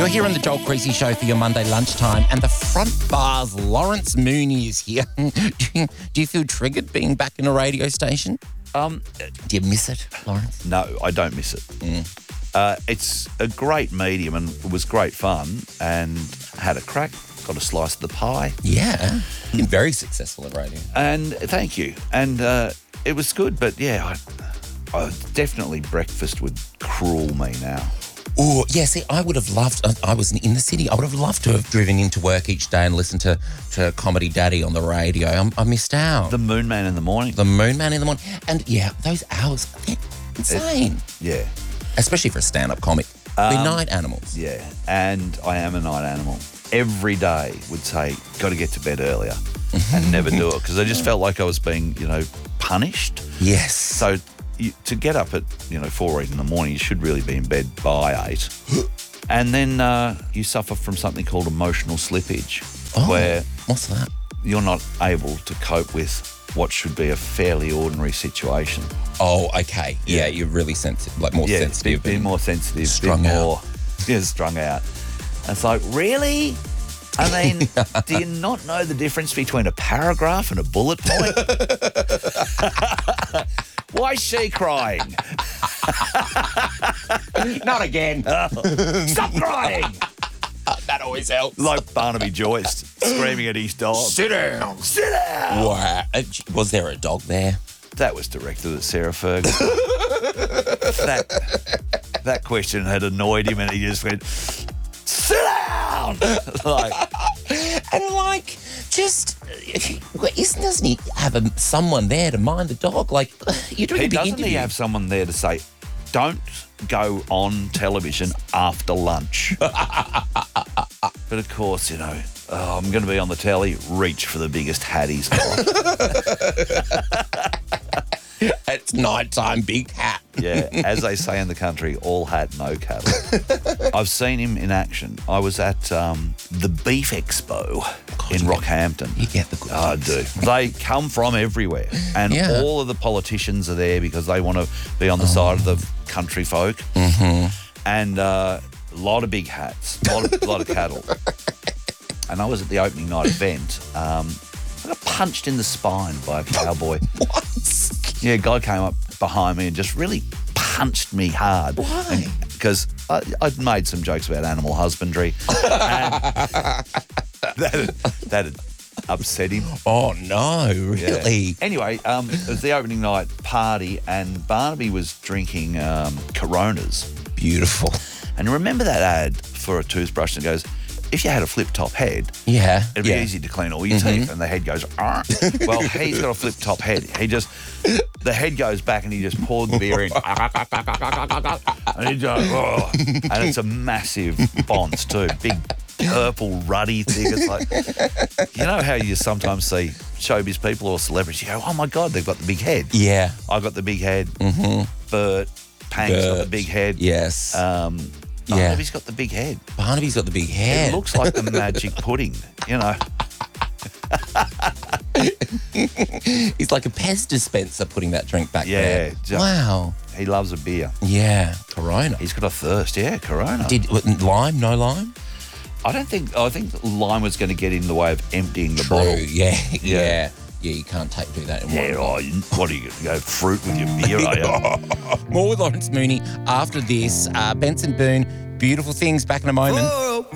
You're here on the Joel Creasy Show for your Monday lunchtime, and the front bar's Lawrence Mooney is here. Do you feel triggered being back in a radio station? Do you miss it, Lawrence? No, I don't miss it. It's a great medium and it was great fun, and had a crack, got a slice of the pie. Yeah, been very successful at radio. And thank you. And it was good, but yeah, I definitely breakfast would cruel me now. Oh, yeah, see, I would have loved, I was in the city, I would have loved to have driven into work each day and listened to Comedy Daddy on the radio. I missed out. The Moon Man in the morning. The Moon Man in the morning. And yeah, those hours, they're insane. Yeah. Especially for a stand-up comic. They're night animals. Yeah, and I am a night animal. Every day would say, got to get to bed earlier and never do it because I just felt like I was being, punished. Yes. So to get up at, 4 or 8 in the morning, you should really be in bed by 8. And then you suffer from something called emotional slippage, where what's that? you're not able to cope with what should be a fairly ordinary situation. Oh, okay. Yeah, you're really sensitive, more sensitive. Be more sensitive. Strung out. Yeah, strung out. And it's like, really? I mean, do you not know the difference between a paragraph and a bullet point? Why is she crying? Not again. Stop crying! That always helps. Like Barnaby Joyce screaming at his dog. Sit down. Sit down! Wow. Was there a dog there? That was directed at Sarah Ferguson. that question had annoyed him and he just went, sit down! Doesn't he have someone there to mind the dog? You're doing a big Doesn't interview. he have someone there to say, don't go on television after lunch? But of course, I'm going to be on the telly, reach for the biggest hat he's got. It's nighttime, big hat. Yeah, as they say in the country, all hat, no cattle. I've seen him in action. I was at the Beef Expo in Rockhampton. You get the good I things. do. They come from everywhere, and all of the politicians are there because they want to be on the side of the country folk. Mm-hmm. And a lot of big hats, a lot of cattle. And I was at the opening night event. I got punched in the spine by a cowboy. What? Yeah, a guy came up behind me and just really punched me hard. Why? Because I'd made some jokes about animal husbandry. And that had upset him. Oh, no, really? Yeah. Anyway, it was the opening night party and Barnaby was drinking Coronas. Beautiful. And remember that ad for a toothbrush that goes, if you had a flip-top head, it'd be easy to clean all your teeth. And the head goes, Arr. Well, he's got a flip-top head. The head goes back and he just poured the beer in. And he just, and it's a massive bonce too. Big, purple, ruddy thing. It's like, you know how you sometimes see showbiz people or celebrities, you go, oh my God, they've got the big head. Yeah. I got the big head. Mm-hmm. Bert Pang's got the big head. Yes. Barnaby's got the big head. Barnaby's got the big head. It looks like the magic pudding, He's like a Pez dispenser putting that drink back there. Yeah. Wow. He loves a beer. Yeah. Corona. He's got a thirst. Yeah, Corona. Lime? No lime? I think lime was going to get in the way of emptying the bottle. Yeah. Yeah, you can't do that in one. What are you going to go fruit with your beer, are you? More with Lawrence Mooney after this. Benson Boone, beautiful things back in a moment. Whoa.